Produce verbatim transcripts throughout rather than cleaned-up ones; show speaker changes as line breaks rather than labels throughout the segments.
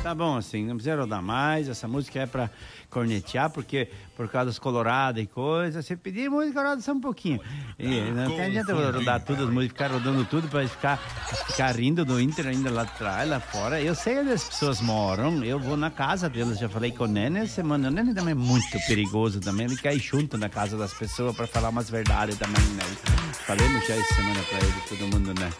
Tá bom assim, não precisa rodar mais. Essa música é pra cornetear, porque por causa dos colorados e coisa, você pedir música, roda só um pouquinho. E não tem adianta rodar tudo, as músicas, ficar rodando tudo pra ficar, ficar rindo do Inter ainda lá atrás, lá fora. Eu sei onde as pessoas moram, eu vou na casa delas, já falei com o Nene, semana, o Nene também é muito perigoso também, ele cai junto na casa das pessoas pra falar umas verdades também, né? Falemos já essa semana pra ele, todo mundo, né?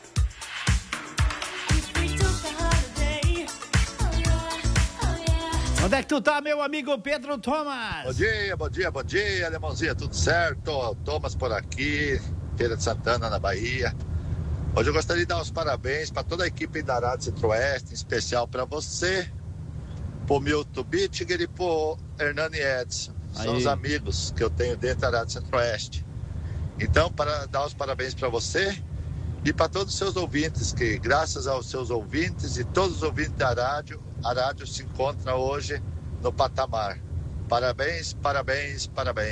Onde é que tu tá, meu amigo Pedro Thomas?
Bom dia, bom dia, bom dia, Alemãozinha, tudo certo? Thomas por aqui, Feira de Santana, na Bahia. Hoje eu gostaria de dar os parabéns para toda a equipe da Rádio Centro-Oeste, em especial para você, pro Milton Bittiger e pro Hernani Edson. São
Aí.
os amigos que eu tenho dentro da Rádio Centro-Oeste. Então, para dar os parabéns para você e para todos os seus ouvintes, que graças aos seus ouvintes e todos os ouvintes da rádio, a rádio se encontra hoje no patamar. Parabéns, parabéns, parabéns.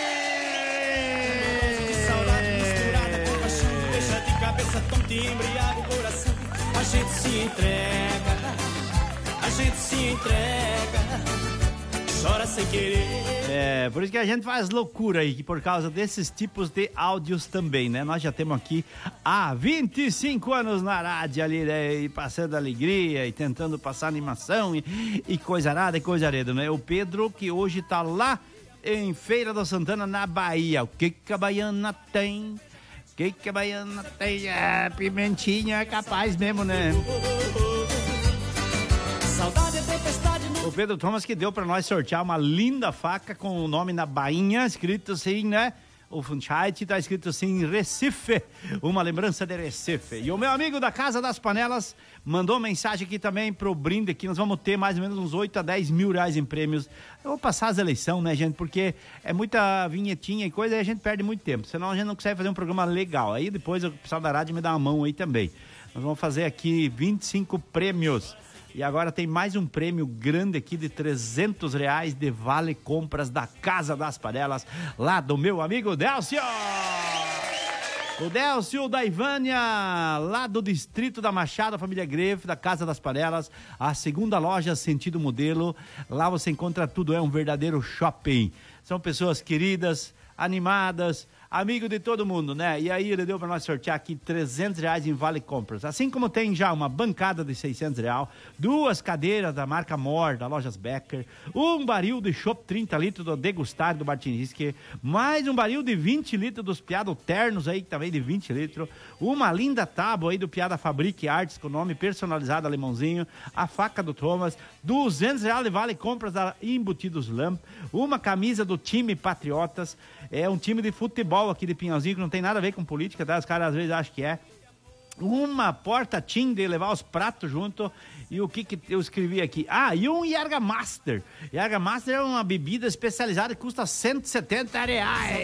A gente se entrega, a gente se entrega, chora sem querer.
É, por isso que a gente faz loucura aí, por causa desses tipos de áudios também, né? Nós já temos aqui há vinte e cinco anos na rádio ali, né? E passando alegria e tentando passar animação e, e coisa arada e coisa areda, né? O Pedro, que hoje tá lá em Feira do Santana, na Bahia. O que que a baiana tem? O que que a baiana tem? É, pimentinha é capaz mesmo, né?
Saudade é tempestade no...
O Pedro Thomas que deu pra nós sortear uma linda faca com o nome na bainha, escrito assim, né? O Funchite tá escrito assim, Recife, uma lembrança de Recife. E o meu amigo da Casa das Panelas mandou mensagem aqui também pro brinde aqui, nós vamos ter mais ou menos uns oito a dez mil reais em prêmios. Eu vou passar as eleições, né, gente, porque é muita vinhetinha e coisa e a gente perde muito tempo, senão a gente não consegue fazer um programa legal. Aí depois o pessoal da rádio me dá uma mão aí também. Nós vamos fazer aqui vinte e cinco prêmios. E agora tem mais um prêmio grande aqui de trezentos reais de vale compras da Casa das Panelas, lá do meu amigo Délcio. O Délcio da Ivânia, lá do distrito da Machado, a família Grefe, da Casa das Panelas, a segunda loja sentido modelo. Lá você encontra tudo, é um verdadeiro shopping. São pessoas queridas, animadas, amigo de todo mundo, né? E aí ele deu para nós sortear aqui trezentos reais em vale compras. Assim como tem já uma bancada de seiscentos reais, duas cadeiras da marca Mor, da Lojas Becker, um baril de chopp trinta litros do Degustar do Martiniski, mais um baril de vinte litros dos Piado Ternos aí, também de vinte litros, uma linda tábua aí do Piada Fabrique Artes, com nome personalizado alemãozinho, a faca do Thomas, duzentos reais de vale compras da Embutidos Lamp, uma camisa do time Patriotas, é um time de futebol aqui de Pinhalzinho, que não tem nada a ver com política, tá? Os caras às vezes acham que é. Uma porta-tim de levar os pratos junto. E o que que eu escrevi aqui? Ah, e um Yerga Master. Yerga Master é uma bebida especializada que custa cento e setenta reais.